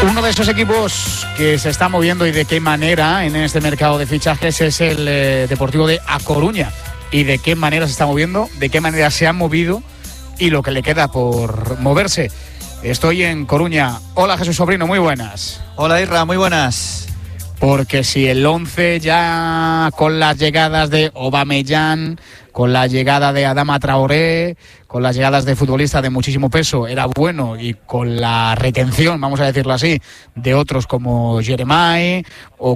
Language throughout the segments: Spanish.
Uno de esos equipos que se está moviendo y de qué manera en este mercado de fichajes es el Deportivo de A Coruña. Y de qué manera se está moviendo, de qué manera se ha movido y lo que le queda por moverse. Estoy en Coruña. Hola, Jesús Sobrino, muy buenas. Hola, Irra, muy buenas. Porque si el 11 ya con las llegadas de Aubameyang, con la llegada de Adama Traoré, con las llegadas de futbolistas de muchísimo peso era bueno, y con la retención, vamos a decirlo así, de otros como Jeremai o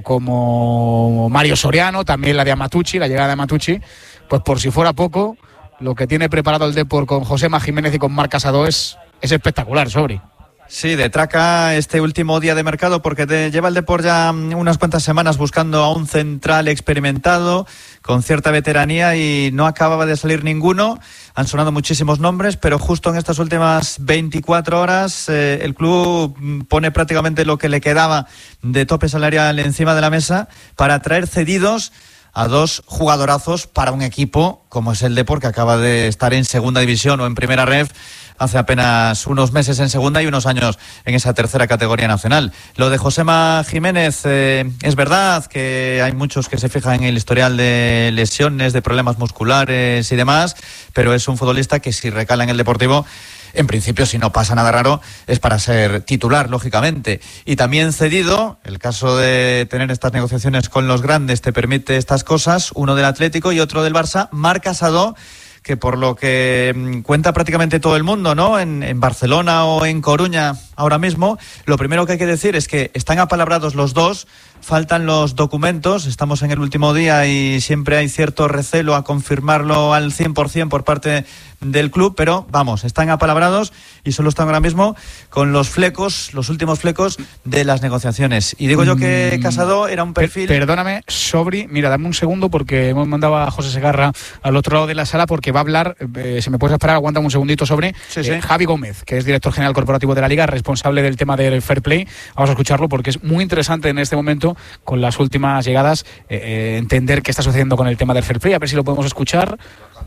como Mario Soriano, también la de Amatucci, la llegada de Amatucci, pues por si fuera poco, lo que tiene preparado el Depor con Josema Jiménez y con Marc Casado es espectacular, Sobri. Sí, de traca este último día de mercado, porque lleva el Depor ya unas cuantas semanas buscando a un central experimentado, con cierta veteranía, y no acababa de salir ninguno. Han sonado muchísimos nombres, pero justo en estas últimas 24 horas el club pone prácticamente lo que le quedaba de tope salarial encima de la mesa para traer cedidos a dos jugadorazos para un equipo como es el Depor, que acaba de estar en segunda división o en primera ref hace apenas unos meses en segunda y unos años en esa tercera categoría nacional. Lo de Josema Jiménez, es verdad que hay muchos que se fijan en el historial de lesiones, de problemas musculares y demás, pero es un futbolista que si recala en el Deportivo, en principio, si no pasa nada raro, es para ser titular, lógicamente. Y también cedido, el caso de tener estas negociaciones con los grandes te permite estas cosas, uno del Atlético y otro del Barça, Marc Casado, que por lo que cuenta prácticamente todo el mundo, ¿no? En Barcelona o en Coruña ahora mismo, lo primero que hay que decir es que están apalabrados los dos, faltan los documentos, estamos en el último día y siempre hay cierto recelo a confirmarlo al 100% por parte del club, pero vamos, están apalabrados y solo están ahora mismo con los flecos, los últimos flecos de las negociaciones. Y digo yo que Casado era un perfil... Perdóname, Sobri, mira, dame un segundo porque hemos mandado a José Segarra al otro lado de la sala porque va a hablar, si me puedes esperar, aguántame un segundito, Sobri, sí. Javi Gómez, que es director general corporativo de la Liga, responsable del tema del Fair Play. Vamos a escucharlo porque es muy interesante en este momento, con las últimas llegadas, entender qué está sucediendo con el tema del Fair Play. A ver si lo podemos escuchar.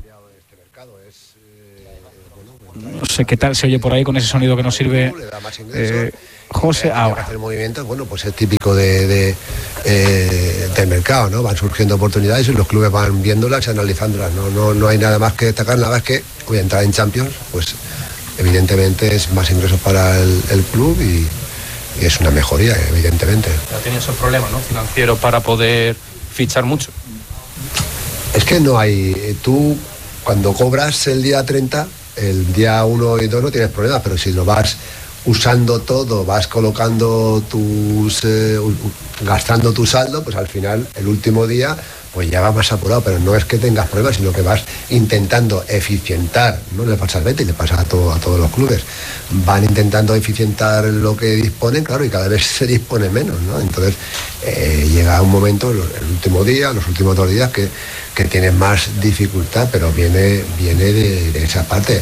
No sé qué tal se oye por ahí con ese sonido que nos sirve José. Ahora hacer movimientos, bueno, pues es típico del mercado, ¿no? Van surgiendo oportunidades y los clubes van viéndolas y analizándolas. No hay nada más que destacar. Nada más que voy a entrar en Champions, pues evidentemente es más ingresos para el club y es una mejoría, evidentemente. Ya tenías un problema, ¿no?, financiero para poder fichar mucho. Es que no hay... Tú, cuando cobras el día 30, el día 1 y 2 no tienes problemas, pero si lo vas usando todo, vas colocando gastando tu saldo, pues al final, el último día, pues ya va más apurado, pero no es que tengas problemas, sino que vas intentando eficientar, no le pasa al Betis, le pasa a todos los clubes, van intentando eficientar lo que disponen, claro, y cada vez se dispone menos, ¿no? Entonces llega un momento, el último día, los últimos 2 días, que tienes más dificultad, pero viene de esa parte.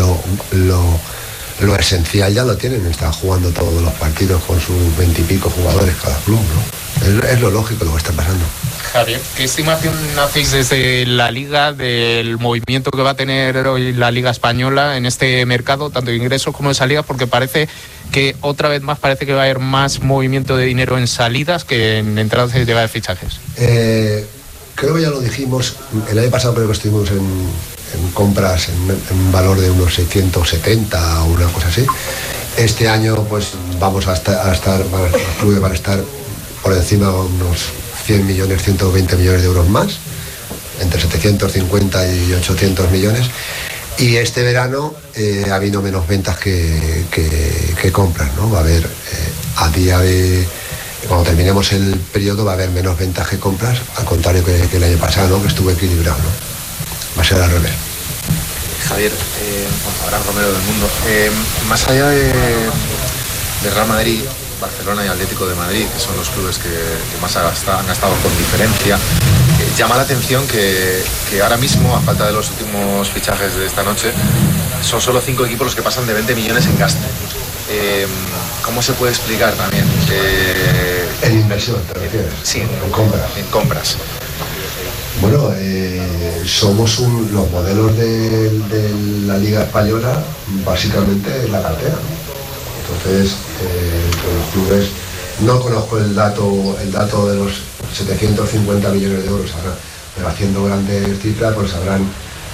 Lo esencial ya lo tienen, están jugando todos los partidos con sus 20 y pico jugadores cada club, ¿no? Es lo lógico lo que está pasando. Javier, ¿qué estimación hacéis desde la Liga del movimiento que va a tener hoy la Liga Española en este mercado, tanto de ingresos como de salidas? Porque parece que otra vez más parece que va a haber más movimiento de dinero en salidas que en entradas y llegadas de fichajes. Creo que ya lo dijimos, el año pasado creo que estuvimos en compras en un valor de unos 670 o una cosa así. Este año pues vamos a estar, los clubes van a estar por encima de unos 100 millones, 120 millones de euros más, entre 750 y 800 millones. Y este verano ha habido menos ventas que compras, ¿no? Va a haber, a día de... Cuando terminemos el periodo va a haber menos ventas que compras, al contrario que el año pasado, ¿no?, que estuvo equilibrado, ¿no? Va a ser al revés. Javier, Abraham Romero del Mundo, más allá de Real Madrid, Barcelona y Atlético de Madrid, que son los clubes que más han gastado con diferencia, llama la atención que ahora mismo, a falta de los últimos fichajes de esta noche, son solo 5 equipos los que pasan de 20 millones en gasto. ¿Cómo se puede explicar también? ¿En inversión te refieres? Sí, en compras. En compras. Bueno, somos los modelos de la Liga Española, básicamente la cartera, ¿no? Entonces, porque los clubes, no conozco el dato de los 750 millones de euros ahora, pero haciendo grandes cifras, pues habrán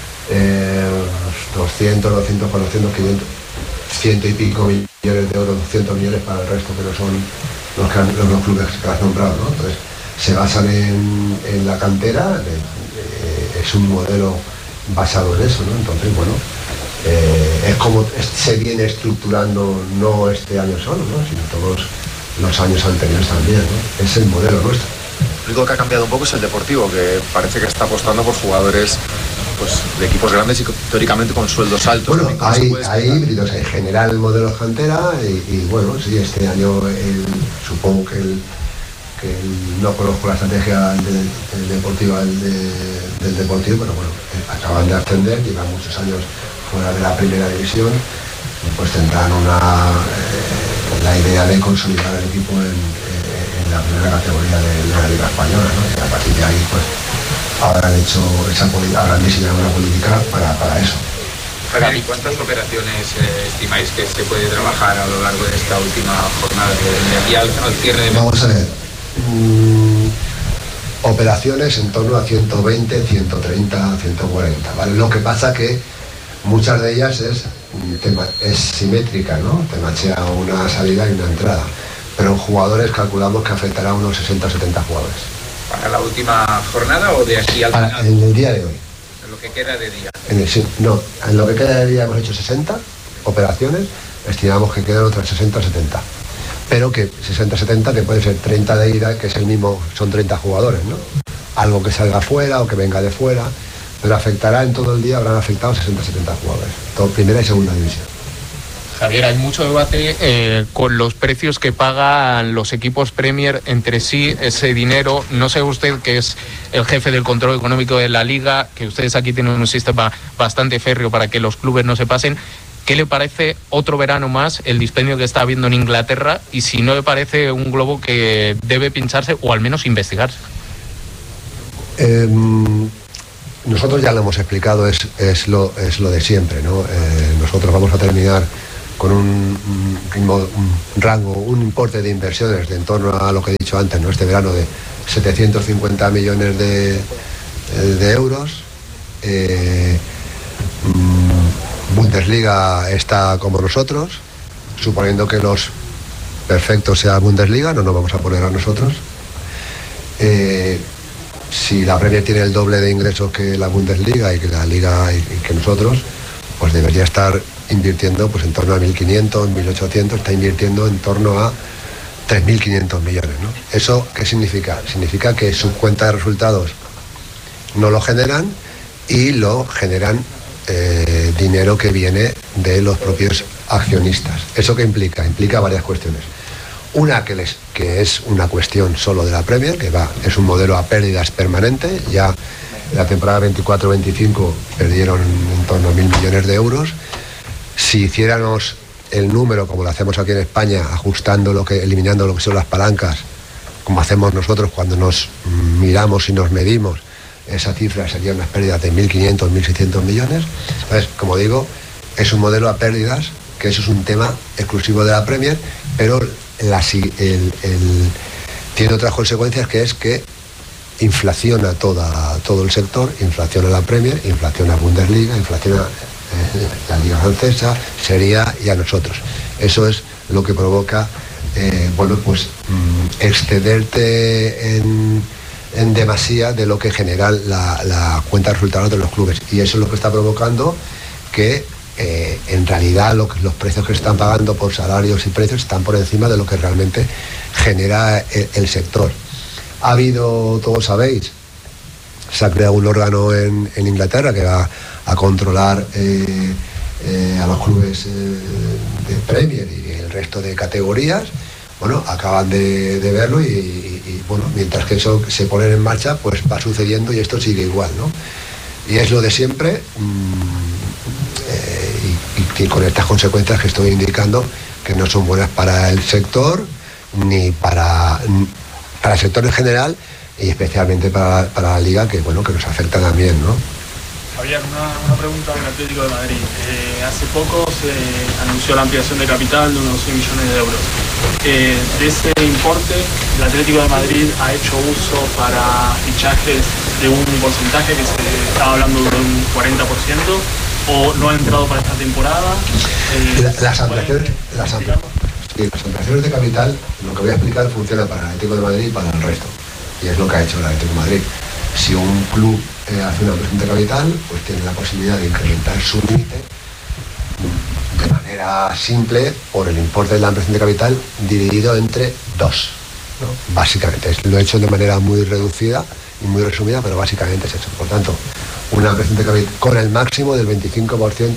200, 400, 500, 100 y pico millones de euros, 200 millones para el resto, que no son los clubes que has nombrado, ¿no? Entonces, se basan en la cantera, es un modelo basado en eso, ¿no? Entonces, bueno, es como se viene estructurando, no este año solo, ¿no? Sino todos los años anteriores también, ¿no? Es el modelo nuestro. Lo único que ha cambiado un poco es el Deportivo, que parece que está apostando por jugadores pues, de equipos grandes y teóricamente con sueldos altos. Bueno, hay híbridos, en general el modelo es cantera y bueno, sí, este año supongo que no conozco la estrategia del Deportivo, pero bueno, acaban de ascender, llevan muchos años fuera de la primera división, pues tendrán la idea de consolidar el equipo en la primera categoría de la Liga Española, ¿no? Y a partir de ahí pues habrán diseñado una política para eso. Javier, ¿y cuántas operaciones estimáis que se puede trabajar a lo largo de esta última jornada de aquí al cierre de... Vamos a ver, operaciones en torno a 120, 130, 140, ¿vale? Lo que pasa que muchas de ellas es simétrica, ¿no? Te machea una salida y una entrada, pero en jugadores calculamos que afectará a unos 60 o 70 jugadores. ¿Para la última jornada o de aquí al final? En el día de hoy. En lo que queda de día. En lo que queda de día hemos hecho 60 operaciones, estimamos que quedan otras 60 o 70. Pero que 60-70 que puede ser 30 de ida, que es el mismo, son 30 jugadores, ¿no? Algo que salga fuera o que venga de fuera, pero afectará en todo el día, habrán afectado 60-70 jugadores, todo primera y segunda división. Javier, hay mucho debate con los precios que pagan los equipos Premier entre sí, ese dinero. No sé usted, que es el jefe del control económico de la Liga, que ustedes aquí tienen un sistema bastante férreo para que los clubes no se pasen. ¿Qué le parece otro verano más el dispendio que está habiendo en Inglaterra? Y si no le parece un globo que debe pincharse o al menos investigarse. Nosotros ya lo hemos explicado, es lo de siempre, ¿no? Nosotros vamos a terminar con un rango, un importe de inversiones de en torno a lo que he dicho antes, ¿no? Este verano de 750 millones de euros. Bundesliga está como nosotros, suponiendo que los perfectos sea Bundesliga, no nos vamos a poner a nosotros. Si la Premier tiene el doble de ingresos que la Bundesliga y que la Liga y que nosotros, pues debería estar invirtiendo pues en torno a 1.500, 1.800, está invirtiendo en torno a 3.500 millones, ¿no? ¿Eso qué significa? Significa que sus cuentas de resultados no lo generan y lo generan dinero que viene de los propios accionistas. ¿Eso qué implica? Implica varias cuestiones. Una que es una cuestión solo de la Premier, es un modelo a pérdidas permanente. Ya en la temporada 24-25 perdieron en torno a 1.000 millones de euros. Si hiciéramos el número como lo hacemos aquí en España, eliminando lo que son las palancas, como hacemos nosotros cuando nos miramos y nos medimos, esa cifra sería unas pérdidas de 1.500, 1.600 millones. Entonces, como digo, es un modelo a pérdidas, que eso es un tema exclusivo de la Premier, pero tiene otras consecuencias, que es que inflaciona todo el sector, inflaciona la Premier, inflaciona Bundesliga, inflaciona la Liga Francesa, Serie A y a nosotros. Eso es lo que provoca excederte en demasía de lo que genera la cuenta de resultados de los clubes, y eso es lo que está provocando que en realidad los precios que se están pagando por salarios y precios están por encima de lo que realmente genera el sector. Ha habido, todos sabéis, se ha creado un órgano en Inglaterra que va a controlar a los clubes de Premier y el resto de categorías. Bueno, acaban de verlo y bueno, mientras que eso se pone en marcha, pues va sucediendo y esto sigue igual, ¿no? Y es lo de siempre, y con estas consecuencias que estoy indicando, que no son buenas para el sector, ni para el sector en general, y especialmente para la Liga, que bueno, que nos afecta también, ¿no? Javier, una pregunta del Atlético de Madrid. Hace poco se anunció la ampliación de capital de unos 100 millones de euros. De ese importe, el Atlético de Madrid ha hecho uso para fichajes de un porcentaje que se estaba hablando de un 40%, o no ha entrado para esta temporada. Las ampliaciones de capital, lo que voy a explicar, funciona para el Atlético de Madrid y para el resto. Y es lo que ha hecho el Atlético de Madrid. Si un club hace una ampliación de capital, pues tiene la posibilidad de incrementar su límite de manera simple por el importe de la ampliación de capital dividido entre dos, ¿no? Básicamente, lo he hecho de manera muy reducida y muy resumida, pero básicamente es eso. Por tanto, una ampliación de capital con el máximo del 25%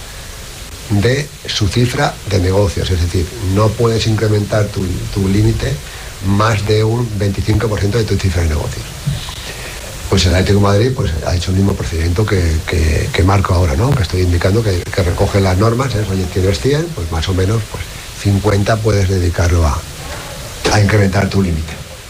de su cifra de negocios, es decir, no puedes incrementar tu límite más de un 25% de tu cifra de negocios. Pues el Atlético de Madrid pues, ha hecho el mismo procedimiento que marco ahora, ¿no? Que estoy indicando que recoge las normas, ¿eh? Oye, tienes 100, pues más o menos pues 50 puedes dedicarlo a incrementar tu límite.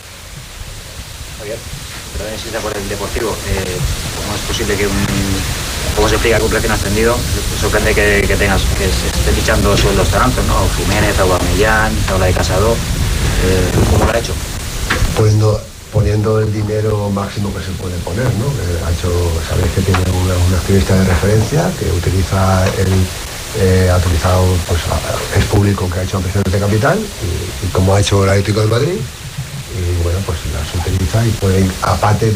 Javier, perdón, insista por el Deportivo. ¿Cómo es posible que cómo se explica que un recién ascendido? Me sorprende que se estén fichando sueldos tan altos, ¿no? Jiménez, Aubameyang, se habla de Casado. ¿Cómo lo ha hecho? Poniendo el dinero máximo que se puede poner, ¿no? Sabéis que tiene un activista de referencia que utiliza ha utilizado, pues es público que ha hecho ampliaciones de capital y como ha hecho el Atlético de Madrid, y bueno, pues las utiliza y puede, aparte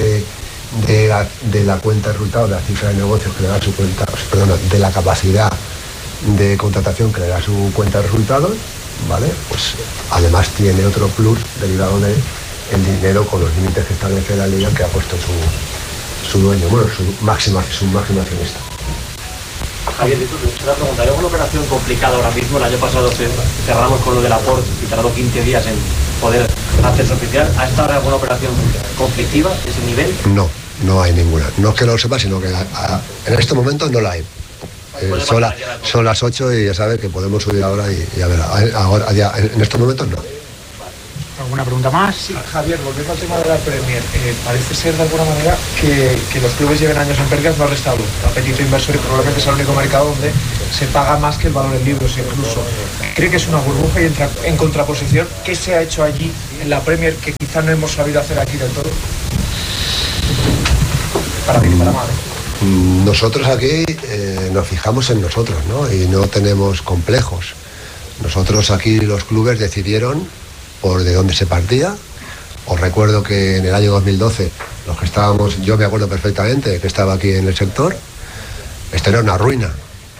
de la cuenta de resultados, de la cifra de negocios que le da su cuenta, de la capacidad de contratación que le da su cuenta de resultados, ¿vale? Pues además tiene otro plus derivado de el dinero con los límites que establece la liga que ha puesto su dueño, bueno, su máximo accionista. Javier, una pregunta. ¿Hay alguna operación complicada ahora mismo? El año pasado cerramos con lo de Laporte y tardó 15 días en poder hacerse oficial. ¿Ha estado alguna operación conflictiva de ese nivel? No hay ninguna. No es que lo sepa, sino que en este momento no la hay. Son las 8 y ya sabes que podemos subir ahora y a ver, ahora ya, en estos momentos no. ¿Alguna pregunta más? Sí, Javier, volviendo al tema de la Premier, parece ser de alguna manera que los clubes lleven años en pérdidas no ha restado el apetito inversor y probablemente es el único mercado donde se paga más que el valor en libros incluso. ¿Cree que es una burbuja y entra en contraposición? ¿Qué se ha hecho allí en la Premier que quizá no hemos sabido hacer aquí del todo? Para bien y para mal. Nosotros aquí nos fijamos en nosotros, ¿no? Y no tenemos complejos. Nosotros aquí los clubes decidieron por de dónde se partía. Os recuerdo que en el año 2012, los que estábamos, yo me acuerdo perfectamente que estaba aquí en el sector, esto era una ruina.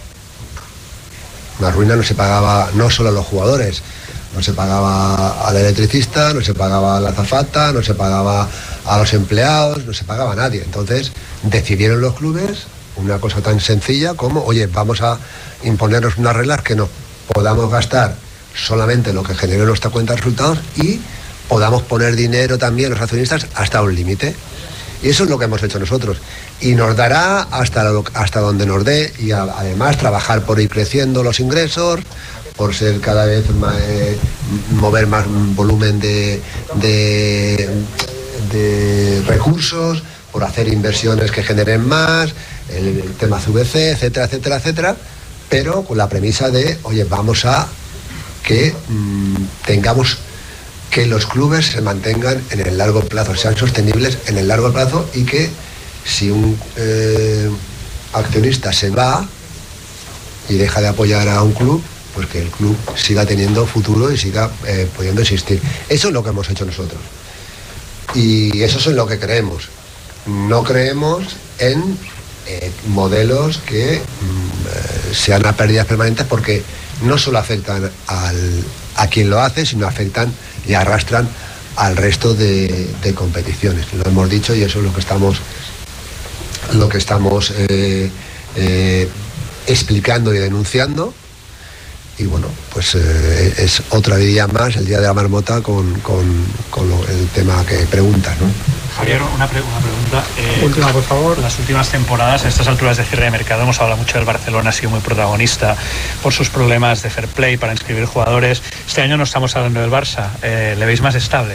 Una ruina, no se pagaba no solo a los jugadores, no se pagaba al electricista, no se pagaba a la azafata, no se pagaba a los empleados, no se pagaba a nadie. Entonces decidieron los clubes una cosa tan sencilla como, oye, vamos a imponernos unas reglas que no podamos gastar solamente lo que genere nuestra cuenta de resultados y podamos poner dinero también los accionistas hasta un límite. Y eso es lo que hemos hecho nosotros. Y nos dará hasta donde nos dé y además trabajar por ir creciendo los ingresos, por ser cada vez más, mover más volumen de recursos, por hacer inversiones que generen más, el tema CVC, etcétera, etcétera, etcétera, pero con la premisa de, oye, vamos a que tengamos que los clubes se mantengan en el largo plazo, sean sostenibles en el largo plazo y que si un accionista se va y deja de apoyar a un club, pues que el club siga teniendo futuro y siga pudiendo existir. Eso es lo que hemos hecho nosotros. Y eso es en lo que creemos. No creemos en modelos que sean a pérdidas permanentes porque no solo afectan a quien lo hace, sino afectan y arrastran al resto de competiciones. Lo hemos dicho y eso es lo que estamos explicando y denunciando. Y bueno, pues es otra día más, el día de la marmota, con el tema que preguntas, ¿no? Javier, una pregunta. Última, por favor. Las últimas temporadas, a estas alturas de cierre de mercado, hemos hablado mucho del Barcelona, ha sido muy protagonista por sus problemas de fair play para inscribir jugadores. Este año no estamos hablando del Barça. ¿Le veis más estable?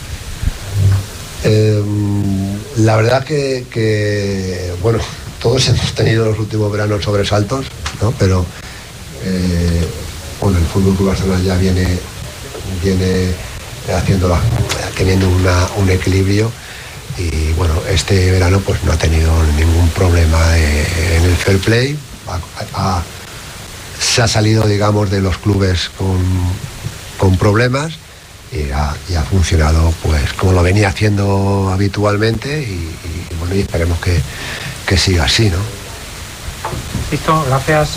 La verdad que bueno, todos hemos tenido los últimos veranos sobresaltos, ¿no? Pero bueno, el Fútbol Club Barcelona ya viene viene teniendo un equilibrio, y bueno, este verano pues no ha tenido ningún problema en el fair play. Se ha salido, digamos, de los clubes con problemas y ha funcionado pues como lo venía haciendo habitualmente, y bueno, y esperemos que siga así, ¿no? Listo, gracias.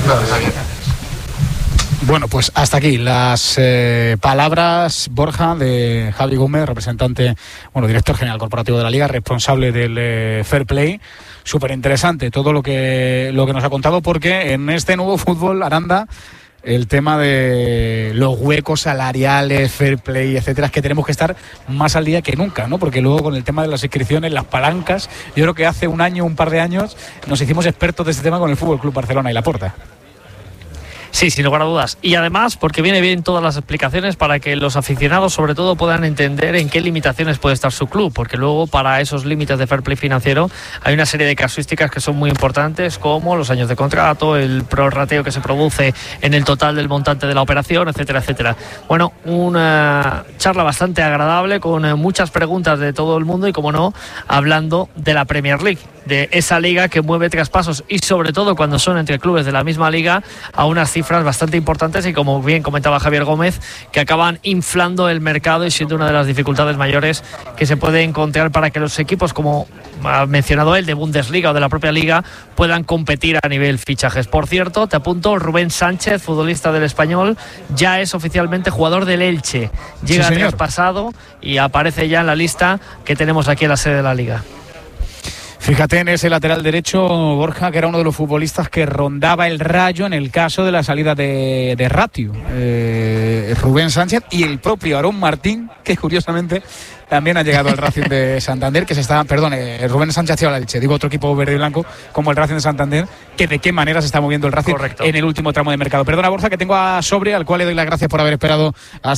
Bueno, pues hasta aquí las palabras, Borja, de Javi Gómez, representante, director general corporativo de la Liga, responsable del Fair Play. Súper interesante todo lo que nos ha contado, porque en este nuevo fútbol, Aranda, el tema de los huecos salariales, fair play, etcétera, es que tenemos que estar más al día que nunca, ¿no? Porque luego con el tema de las inscripciones, las palancas, yo creo que hace un par de años, nos hicimos expertos de este tema con el Fútbol Club Barcelona y Laporta. Sí, sin lugar a dudas. Y además, porque viene bien todas las explicaciones para que los aficionados, sobre todo, puedan entender en qué limitaciones puede estar su club, porque luego para esos límites de fair play financiero hay una serie de casuísticas que son muy importantes, como los años de contrato, el prorrateo que se produce en el total del montante de la operación, etcétera, etcétera. Bueno, una charla bastante agradable con muchas preguntas de todo el mundo y, como no, hablando de la Premier League, de esa liga que mueve traspasos y, sobre todo, cuando son entre clubes de la misma liga, a unas cifras bastante importantes y, como bien comentaba Javier Gómez, que acaban inflando el mercado y siendo una de las dificultades mayores que se puede encontrar para que los equipos, como ha mencionado él, de Bundesliga o de la propia liga, puedan competir a nivel fichajes. Por cierto, te apunto, Rubén Sánchez, futbolista del Español, ya es oficialmente jugador del Elche. Llega traspasado y aparece ya en la lista que tenemos aquí en la sede de la liga. Fíjate en ese lateral derecho, Borja, que era uno de los futbolistas que rondaba el Rayo en el caso de la salida de Ratio. Rubén Sánchez y el propio Aarón Martín, que curiosamente también ha llegado al Racing de Santander, que Rubén Sánchez ha Elche, digo otro equipo verde y blanco como el Racing de Santander, que de qué manera se está moviendo el Racing. Correcto. En el último tramo de mercado. Perdona, Borja, que tengo a Sobri, al cual le doy las gracias por haber esperado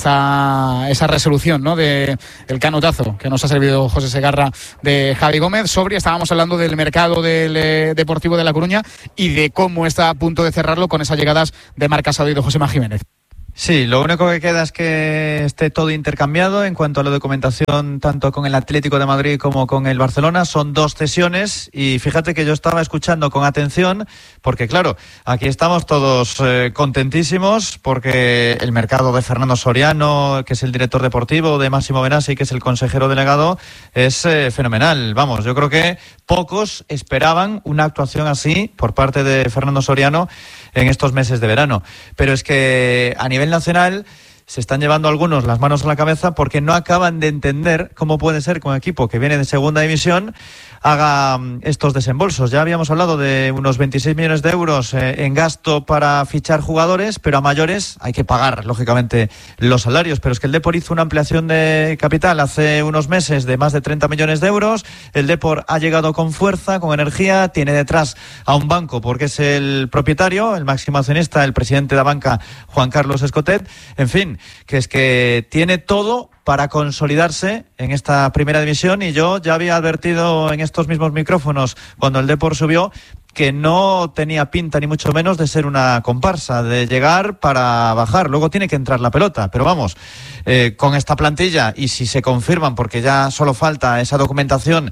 hasta esa resolución, ¿no?, del canutazo que nos ha servido José Segarra de Javi Gómez. Sobri, estábamos hablando del mercado del Deportivo de La Coruña y de cómo está a punto de cerrarlo con esas llegadas de Marc Casado y de Josema Jiménez. Sí, lo único que queda es que esté todo intercambiado en cuanto a la documentación, tanto con el Atlético de Madrid como con el Barcelona. Son 2 cesiones y fíjate que yo estaba escuchando con atención, porque claro, aquí estamos todos contentísimos, porque el mercado de Fernando Soriano, que es el director deportivo, de Máximo Benassi, que es el consejero delegado, es fenomenal. Vamos, yo creo que pocos esperaban una actuación así por parte de Fernando Soriano en estos meses de verano. Pero es que a nivel nacional se están llevando algunos las manos a la cabeza porque no acaban de entender cómo puede ser que un equipo que viene de segunda división haga estos desembolsos. Ya habíamos hablado de unos 26 millones de euros en gasto para fichar jugadores, pero a mayores hay que pagar, lógicamente, los salarios. Pero es que el Depor hizo una ampliación de capital hace unos meses de más de 30 millones de euros. El Depor ha llegado con fuerza, con energía, tiene detrás a un banco porque es el propietario, el máximo accionista, el presidente de la banca, Juan Carlos Escotet. En fin, que es que tiene todo para consolidarse en esta primera división, y yo ya había advertido en estos mismos micrófonos cuando el Depor subió que no tenía pinta ni mucho menos de ser una comparsa, de llegar para bajar. Luego tiene que entrar la pelota, pero vamos, con esta plantilla, y si se confirman, porque ya solo falta esa documentación,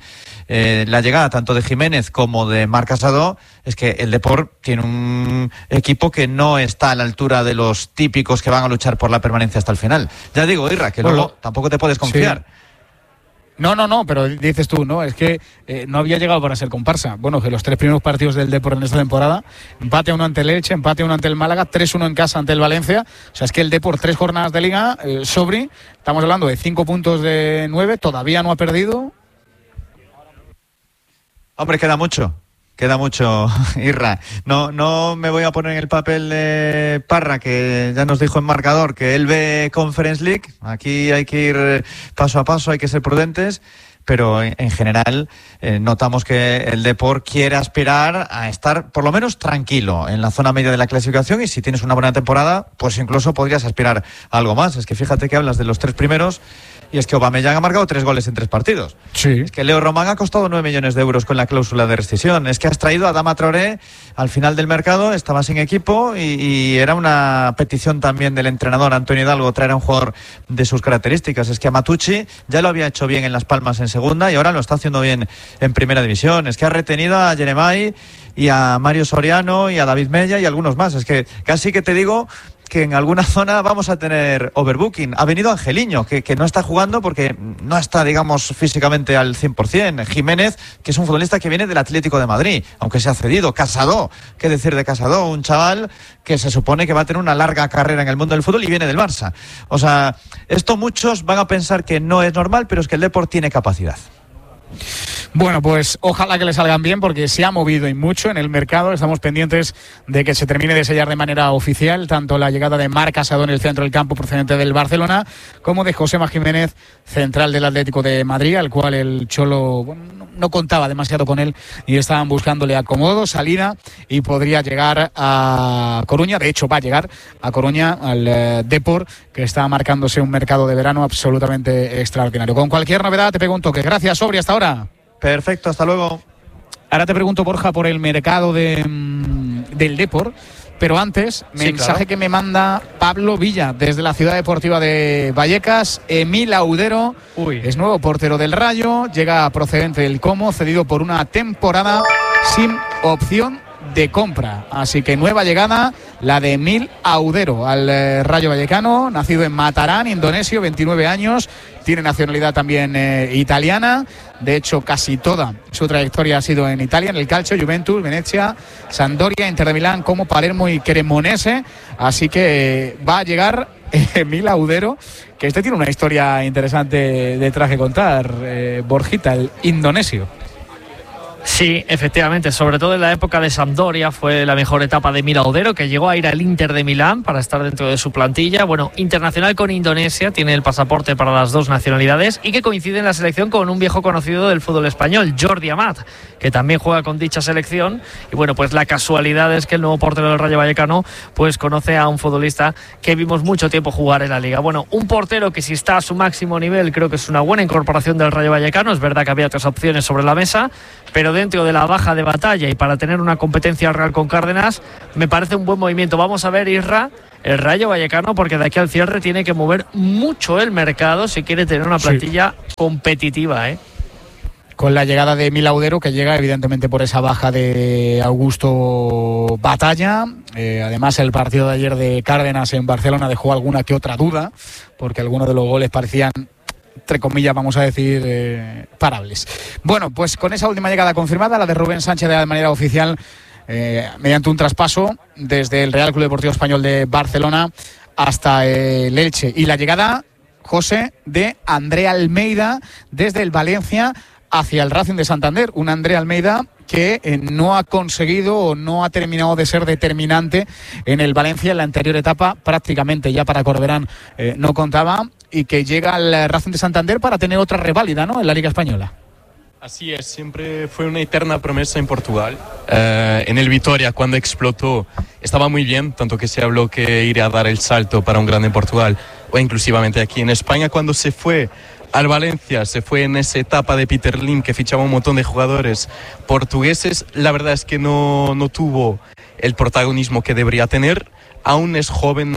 la llegada tanto de Jiménez como de Marc Casado, es que el Depor tiene un equipo que no está a la altura de los típicos que van a luchar por la permanencia hasta el final. Ya digo, Irra, que luego tampoco te puedes confiar. Sí. No, pero dices tú, ¿no? Es que no había llegado para ser comparsa. Bueno, que los 3 primeros partidos del Depor en esta temporada, empate 1 ante el Elche, empate 1 ante el Málaga, 3-1 en casa ante el Valencia. O sea, es que el Depor 3 jornadas de liga, Sobri, estamos hablando de 5 puntos de 9, todavía no ha perdido. Hombre, queda mucho, Irra. No me voy a poner en el papel de Parra, que ya nos dijo en marcador que él ve Conference League. Aquí hay que ir paso a paso, hay que ser prudentes. pero en general notamos que el Depor quiere aspirar a estar por lo menos tranquilo en la zona media de la clasificación, y si tienes una buena temporada, pues incluso podrías aspirar a algo más. Es que fíjate que hablas de los 3 primeros, y es que Aubameyang ha marcado 3 goles en 3 partidos. Sí. Es que Leo Román ha costado 9 millones de euros con la cláusula de rescisión. Es que has traído a Adama Traoré al final del mercado, estaba sin equipo, y era una petición también del entrenador Antonio Hidalgo traer a un jugador de sus características. Es que a Matucci ya lo había hecho bien en Las Palmas en segunda y ahora lo está haciendo bien en primera división. Es que ha retenido a Jeremai y a Mario Soriano y a David Mella y algunos más. Es que casi que te digo que en alguna zona vamos a tener overbooking. Ha venido Angeliño, que no está jugando porque no está, digamos, físicamente al 100%. Jiménez, que es un futbolista que viene del Atlético de Madrid, aunque se ha cedido. Casado, ¿qué decir de Casado? Un chaval que se supone que va a tener una larga carrera en el mundo del fútbol y viene del Barça. O sea, esto muchos van a pensar que no es normal, pero es que el Depor tiene capacidad. Bueno, pues ojalá que le salgan bien, porque se ha movido y mucho en el mercado. Estamos pendientes de que se termine de sellar de manera oficial tanto la llegada de Marc Casado en el centro del campo procedente del Barcelona, como de Josema Jiménez, central del Atlético de Madrid, al cual el Cholo no contaba demasiado con él y estaban buscándole acomodo, salida, y podría llegar a Coruña. De hecho, va a llegar a Coruña, al Depor, que está marcándose un mercado de verano absolutamente extraordinario. Con cualquier novedad te pregunto que gracias, Sobri, hasta ahora. Perfecto, hasta luego. Ahora te pregunto, Borja, por el mercado del Depor, pero antes, sí, mensaje claro, que me manda Pablo Villa desde la Ciudad Deportiva de Vallecas. Emil Audero es nuevo portero del Rayo, llega procedente del Como, cedido por una temporada sin opción de compra. Así que nueva llegada, la de Emil Audero al Rayo Vallecano, nacido en Matarán, Indonesio, 29 años, tiene nacionalidad también italiana. De hecho, casi toda su trayectoria ha sido en Italia, en el Calcio, Juventus, Venezia, Sampdoria, Inter de Milán, como Palermo y Cremonese. Así que va a llegar Emil Audero, que este tiene una historia interesante detrás que contar, Borjita, el indonesio. Sí, efectivamente, sobre todo en la época de Sampdoria fue la mejor etapa de Emil Audero, que llegó a ir al Inter de Milán para estar dentro de su plantilla. Bueno, internacional con Indonesia, tiene el pasaporte para las 2 nacionalidades y que coincide en la selección con un viejo conocido del fútbol español, Jordi Amat, que también juega con dicha selección. Y bueno, pues la casualidad es que el nuevo portero del Rayo Vallecano pues conoce a un futbolista que vimos mucho tiempo jugar en la liga. Bueno, un portero que si está a su máximo nivel creo que es una buena incorporación del Rayo Vallecano. Es verdad que había otras opciones sobre la mesa, pero dentro de la baja de batalla y para tener una competencia real con Cárdenas, me parece un buen movimiento. Vamos a ver, Isra, el Rayo Vallecano, porque de aquí al cierre tiene que mover mucho el mercado si quiere tener una plantilla competitiva, Con la llegada de Emil Audero, que llega evidentemente por esa baja de Augusto Batalla. Además, el partido de ayer de Cárdenas en Barcelona dejó alguna que otra duda, porque algunos de los goles parecían, entre comillas, vamos a decir, parables. Bueno, pues con esa última llegada confirmada, la de Rubén Sánchez de manera oficial, mediante un traspaso desde el Real Club Deportivo Español de Barcelona hasta el Elche. Y la llegada, José, de André Almeida desde el Valencia hacia el Racing de Santander. Un André Almeida que no ha conseguido o no ha terminado de ser determinante en el Valencia en la anterior etapa. Prácticamente ya para Corberán no contaba, y que llega al Racing de Santander para tener otra reválida, ¿no?, en la Liga Española. Así es, siempre fue una eterna promesa en Portugal. En el Vitoria, cuando explotó, estaba muy bien, tanto que se habló que iría a dar el salto para un grande en Portugal, o inclusivamente aquí en España. Cuando se fue al Valencia, se fue en esa etapa de Peter Lim, que fichaba un montón de jugadores portugueses. La verdad es que no tuvo el protagonismo que debería tener. Aún es joven,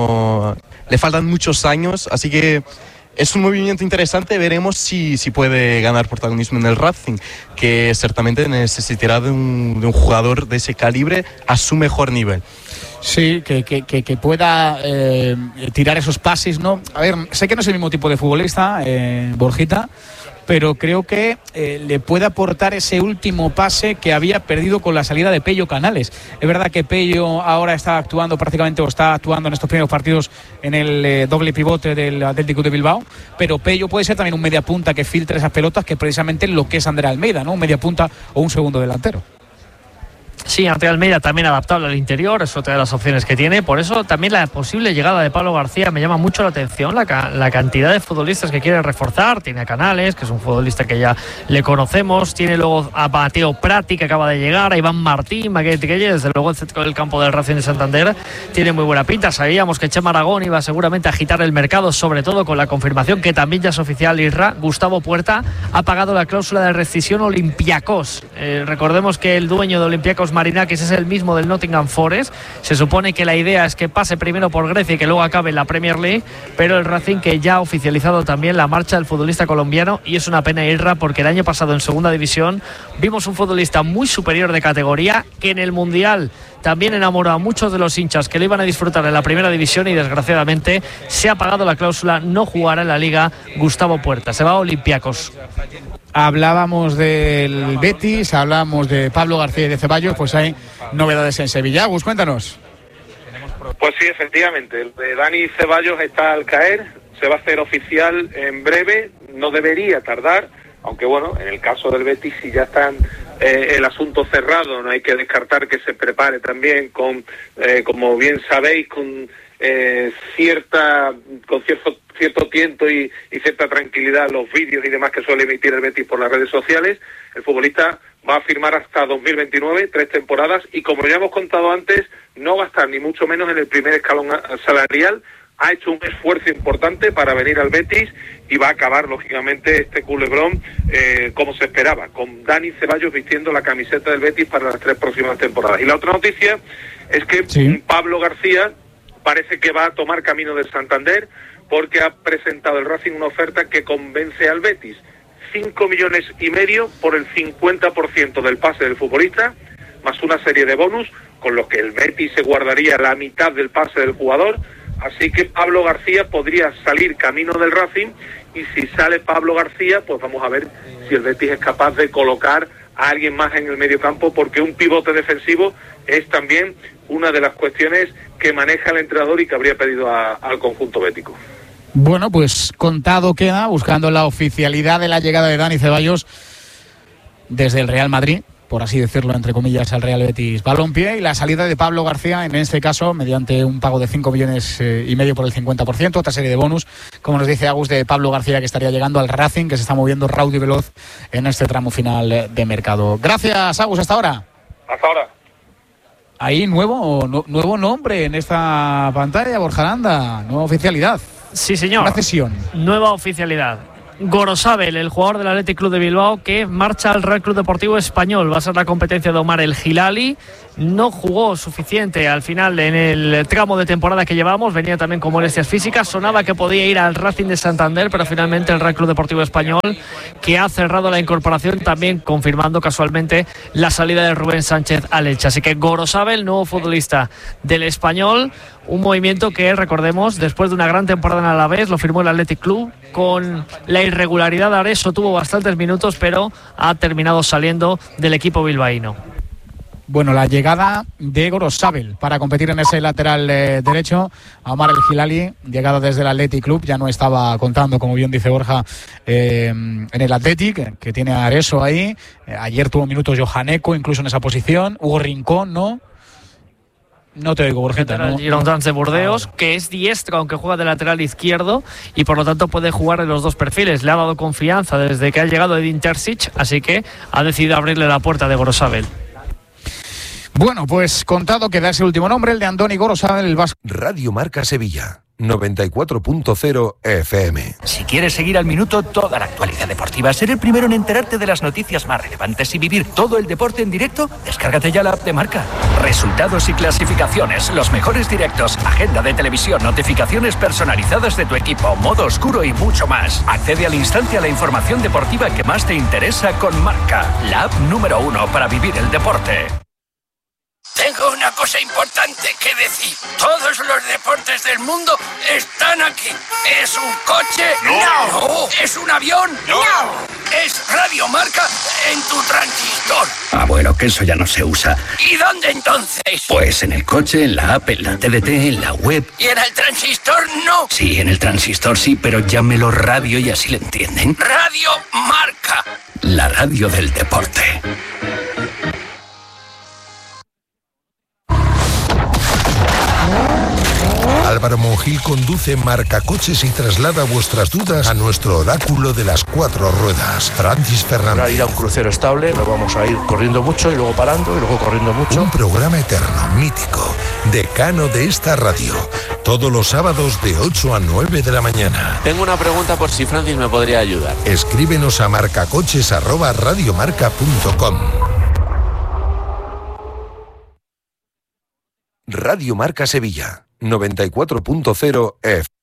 le faltan muchos años, así que es un movimiento interesante. Veremos si puede ganar protagonismo en el Racing, que ciertamente necesitará de un jugador de ese calibre a su mejor nivel. Sí, que pueda tirar esos pases, ¿no? A ver, sé que no es el mismo tipo de futbolista, Borjita, pero creo que le puede aportar ese último pase que había perdido con la salida de Pello Canales. Es verdad que Pello ahora está actuando prácticamente, o está actuando en estos primeros partidos en el doble pivote del Atlético de Bilbao, pero Pello puede ser también un mediapunta que filtre esas pelotas, que es precisamente lo que es André Almeida, ¿no? Un mediapunta o un segundo delantero. Sí, ante Almeida también adaptable al interior, es otra de las opciones que tiene. Por eso también la posible llegada de Pablo García me llama mucho la atención, la cantidad de futbolistas que quiere reforzar. Tiene a Canales, que es un futbolista que ya le conocemos, tiene luego a Mateo Prati, que acaba de llegar, a Iván Martín, Maquete, que desde luego el centro del campo del Racing de Santander tiene muy buena pinta. Sabíamos que Chema Aragón iba seguramente a agitar el mercado, sobre todo con la confirmación que también ya es oficial, Isra. Gustavo Puerta ha pagado la cláusula de rescisión Olympiacos. Recordemos que el dueño de Olympiacos, Marinakis, es el mismo del Nottingham Forest. Se supone que la idea es que pase primero por Grecia y que luego acabe en la Premier League, pero el Racing que ya ha oficializado también la marcha del futbolista colombiano, y es una pena, Irra, porque el año pasado en segunda división vimos un futbolista muy superior de categoría que en el Mundial también enamoró a muchos de los hinchas que lo iban a disfrutar en la primera división, y desgraciadamente se ha pagado la cláusula, no jugará en la Liga Gustavo Puerta, se va a Olympiacos. Hablábamos del Betis, hablábamos de Pablo García y de Ceballos, pues hay novedades en Sevilla. Gus, cuéntanos. Pues sí, efectivamente, el de Dani Ceballos está al caer, se va a hacer oficial en breve, no debería tardar, aunque bueno, en el caso del Betis, si ya están el asunto cerrado, no hay que descartar que se prepare también con, como bien sabéis, con cierto tiento y cierta tranquilidad los vídeos y demás que suele emitir el Betis por las redes sociales. El futbolista va a firmar hasta 2029, 3 temporadas, y como ya hemos contado antes, no va a estar ni mucho menos en el primer escalón salarial. Ha hecho un esfuerzo importante para venir al Betis y va a acabar, lógicamente, este culebrón como se esperaba, con Dani Ceballos vistiendo la camiseta del Betis para las 3 próximas temporadas. Y la otra noticia es que Pablo García parece que va a tomar camino del Santander, porque ha presentado el Racing una oferta que convence al Betis. 5,5 millones por el 50% del pase del futbolista, más una serie de bonus, con los que el Betis se guardaría la mitad del pase del jugador. Así que Pablo García podría salir camino del Racing, y si sale Pablo García, pues vamos a ver si el Betis es capaz de colocar a alguien más en el mediocampo, porque un pivote defensivo es también una de las cuestiones que maneja el entrenador y que habría pedido al conjunto bético. Bueno, pues contado queda, buscando la oficialidad de la llegada de Dani Ceballos desde el Real Madrid, por así decirlo, entre comillas, al Real Betis Balompié, y la salida de Pablo García, en este caso, mediante un pago de 5,5 millones por el 50%, otra serie de bonus, como nos dice Agus, de Pablo García, que estaría llegando al Racing, que se está moviendo raudo y veloz en este tramo final de mercado. Gracias, Agus, hasta ahora. Hasta ahora. Ahí nuevo nombre en esta pantalla, Borja Aranda, nueva oficialidad. Sí, señor. Una cesión. Nueva oficialidad. Gorosabel, el jugador del Athletic Club de Bilbao, que marcha al Real Club Deportivo Español. Va a ser la competencia de Omar El Hilali. No jugó suficiente al final en el tramo de temporada que llevamos. Venía también con molestias físicas. Sonaba que podía ir al Racing de Santander, pero finalmente el Real Club Deportivo Español, que ha cerrado la incorporación, también confirmando casualmente la salida de Rubén Sánchez al Elche. Así que Gorosabel, nuevo futbolista del Español. Un movimiento que, recordemos, después de una gran temporada en Alavés, lo firmó el Athletic Club. Con la irregularidad de Areso tuvo bastantes minutos, pero ha terminado saliendo del equipo bilbaíno. Bueno, la llegada de Gorosabel para competir en ese lateral derecho. A Omar El Hilali, llegada desde el Athletic Club, ya no estaba contando, como bien dice Borja, en el Athletic, que tiene a Areso ahí. Ayer tuvo minutos Johaneco, incluso en esa posición. Hugo Rincón, ¿no? No te oigo, Borjita. El Girondins de Burdeos, que es diestro, aunque juega de lateral izquierdo, y por lo tanto puede jugar en los dos perfiles. Le ha dado confianza desde que ha llegado Edin Terzic, así que ha decidido abrirle la puerta de Gorosabel. Bueno, pues contado queda ese último nombre, el de Andoni Gorosabel, el vasco. Radio Marca Sevilla, 94.0 FM. Si quieres seguir al minuto toda la actualidad deportiva, ser el primero en enterarte de las noticias más relevantes y vivir todo el deporte en directo, descárgate ya la app de Marca. Resultados y clasificaciones, los mejores directos, agenda de televisión, notificaciones personalizadas de tu equipo, modo oscuro y mucho más. Accede al instante a la información deportiva que más te interesa con Marca, la app número 1 para vivir el deporte. Tengo una cosa importante que decir. Todos los deportes del mundo están aquí. ¿Es un coche? No. ¿Es un avión? No. ¿Es Radio Marca en tu transistor? Ah, bueno, que eso ya no se usa. ¿Y dónde entonces? Pues en el coche, en la app, en la TDT, en la web. ¿Y en el transistor no? Sí, en el transistor sí, pero llámelo radio y así le entienden. Radio Marca. La radio del deporte. Álvaro Monjil conduce Marcacoches y traslada vuestras dudas a nuestro oráculo de las 4 ruedas, Francis Fernández. Para ir a un crucero estable, nos vamos a ir corriendo mucho y luego parando y luego corriendo mucho. Un programa eterno, mítico, decano de esta radio. Todos los sábados de 8 a 9 de la mañana. Tengo una pregunta por si Francis me podría ayudar. Escríbenos a marcacoches@radiomarca.com. Radio Marca Sevilla, 94.0 F.